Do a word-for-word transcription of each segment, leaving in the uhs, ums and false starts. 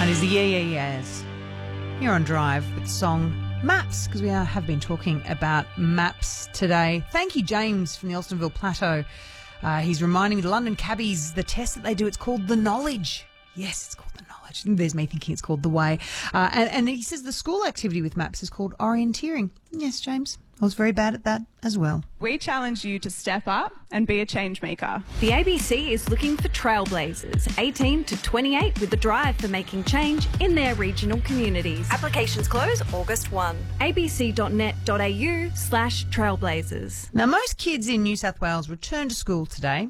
Is the Yeah Yeah Yeahs here on Drive with the song Maps, because we are, have been talking about maps today. Thank you, James from the Alstonville Plateau. Uh, he's reminding me, the London cabbies, the test that they do, it's called the Knowledge. Yes, it's called the Knowledge. There's me thinking it's called the Way. Uh, and, and he says the school activity with maps is called orienteering. Yes, James, I was very bad at that as well. We challenge you to step up and be a change maker. The A B C is looking for trailblazers, eighteen to twenty-eight, with a drive for making change in their regional communities. Applications close August first. a b c dot net dot a u slash trailblazers. Now, most kids in New South Wales return to school today.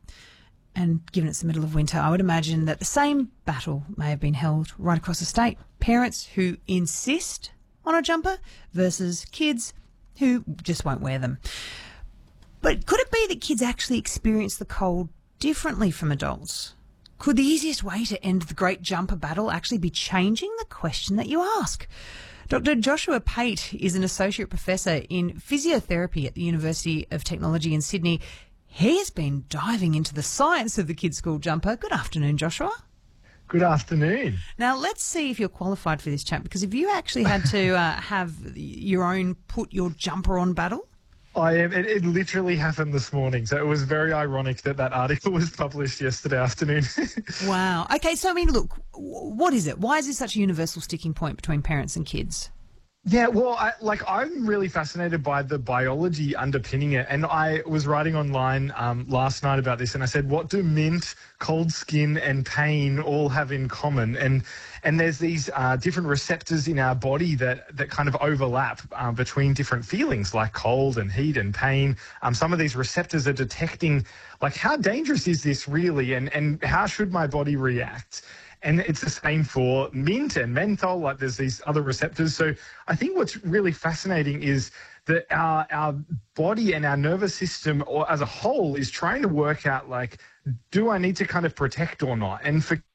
And given it's the middle of winter, I would imagine that the same battle may have been held right across the state. Parents who insist on a jumper versus kids who just won't wear them. But could it be that kids actually experience the cold differently from adults? Could the easiest way to end the great jumper battle actually be changing the question that you ask? Doctor Joshua Pate is an associate professor in physiotherapy at the University of Technology in Sydney. He has been diving into the science of the kids' school jumper. Good afternoon, Joshua. Good afternoon. Now, let's see if you're qualified for this chat, because if you actually had to uh, have your own put your jumper on battle. I am. It, it literally happened this morning, so it was very ironic that that article was published yesterday afternoon. Wow. Okay, so I mean, look, what is it? Why is this such a universal sticking point between parents and kids? Yeah, well, I, like I'm really fascinated by the biology underpinning it. And I was writing online um, last night about this, and I said, what do mint, cold skin and pain all have in common? And and there's these uh, different receptors in our body that, that kind of overlap uh, between different feelings like cold and heat and pain. Um, some of these receptors are detecting, like, how dangerous is this really, and, and how should my body react? And it's the same for mint and menthol, like there's these other receptors. So I think what's really fascinating is that our, our body and our nervous system or as a whole is trying to work out, like, do I need to kind of protect or not? And for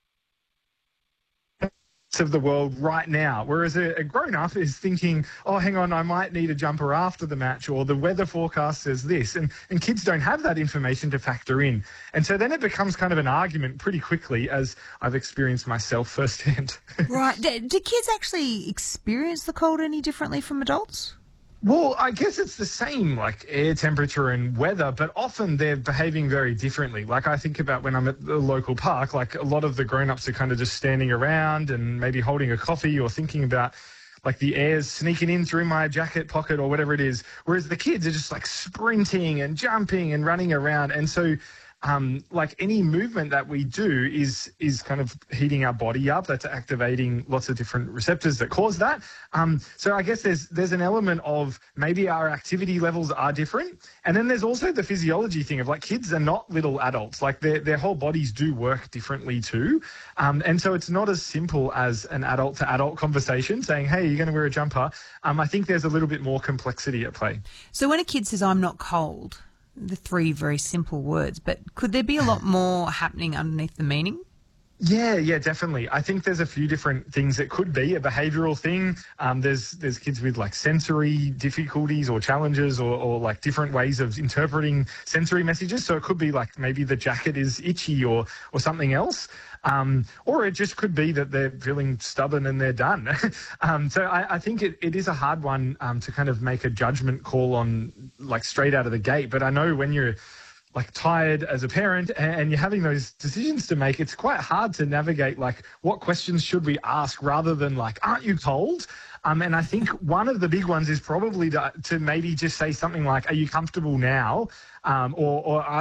of the world right now, whereas a, a grown-up is thinking, oh, hang on, I might need a jumper after the match, or the weather forecast says this, and, and kids don't have that information to factor in. And so then it becomes kind of an argument pretty quickly, as I've experienced myself firsthand. Right. Do, do kids actually experience the cold any differently from adults? Well, I guess it's the same, like air temperature and weather, but often they're behaving very differently. Like I think about when I'm at the local park, like a lot of the grown-ups are kind of just standing around and maybe holding a coffee or thinking about like the air's sneaking in through my jacket pocket or whatever it is. Whereas the kids are just like sprinting and jumping and running around. And so Um, like any movement that we do is is kind of heating our body up. That's activating lots of different receptors that cause that. Um, so I guess there's there's an element of maybe our activity levels are different. And then there's also the physiology thing of like kids are not little adults. Like their their whole bodies do work differently too. Um, and so it's not as simple as an adult to adult conversation saying, hey, you're going to wear a jumper. Um, I think there's a little bit more complexity at play. So when a kid says, I'm not cold, the three very simple words, but could there be a lot more happening underneath the meaning? Yeah, yeah, definitely. I think there's a few different things it could be. A behavioural thing. Um, there's there's kids with like sensory difficulties or challenges or, or like different ways of interpreting sensory messages. So it could be like maybe the jacket is itchy or or something else. Um, or it just could be that they're feeling stubborn and they're done. um, so I, I think it, it is a hard one um, to kind of make a judgment call on like straight out of the gate. But I know when you're like tired as a parent and you're having those decisions to make, it's quite hard to navigate like what questions should we ask rather than like, aren't you cold? Um, and I think one of the big ones is probably to, to maybe just say something like, are you comfortable now? Um, or, or